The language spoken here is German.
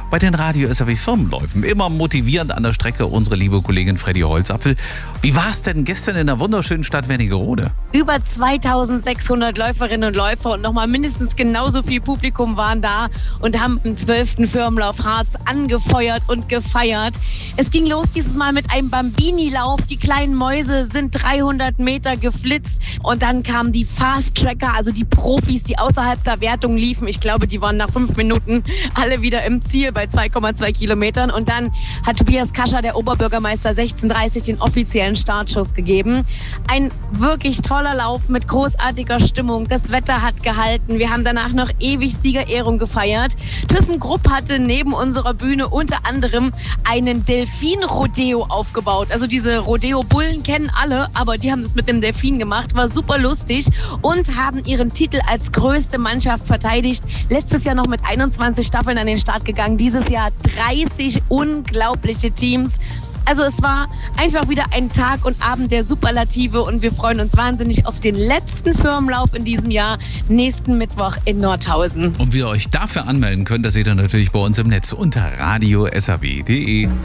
bei den Radio SAW Firmenläufen. Immer motivierend an der Strecke unsere liebe Kollegin Freddy Holzapfel. Wie war es denn gestern in der wunderschönen Stadt Wernigerode? Über 2600 Läuferinnen und Läufer und nochmal mindestens genauso viel Publikum waren da und haben den 12. Firmenlauf Harz angefeuert und gefeiert. Es ging los dieses Mal mit einem Bambini-Lauf. Die kleinen Mäuse sind 300 Meter geflitzt und dann kamen die Fast-Tracker, also die Profis, die außerhalb der Wertung liefen. Ich glaube, die waren nach 5 Minuten alle wieder im Ziel bei 2,2 Kilometern. Und dann hat Tobias Kascher, der Oberbürgermeister, 16:30 den offiziellen Startschuss gegeben. Ein wirklich toller Lauf mit großartiger Stimmung. Das Wetter hat gehalten. Wir haben danach noch ewig Siegerehrung gefeiert. ThyssenKrupp hatte neben unserer Bühne unter anderem einen Delfin-Rodeo aufgebaut. Also diese Rodeo-Bullen kennen alle, aber die haben das mit dem Delfin gemacht. War super lustig und haben ihren Titel als größte Mannschaft verteidigt. Letztes Jahr noch mit 21 Staffeln an den Start gegangen. Dieses Jahr 30 unglaubliche Teams. Also es war einfach wieder ein Tag und Abend der Superlative und wir freuen uns wahnsinnig auf den letzten Firmenlauf in diesem Jahr, nächsten Mittwoch in Nordhausen. Und wie ihr euch dafür anmelden könnt, das seht ihr natürlich bei uns im Netz unter radio-saw.de.